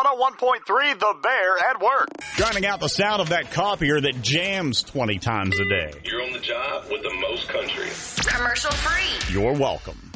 101.3 The Bear at work. Drowning out the sound of that copier that jams 20 times a day. You're on the job with the most country. Commercial free. You're welcome.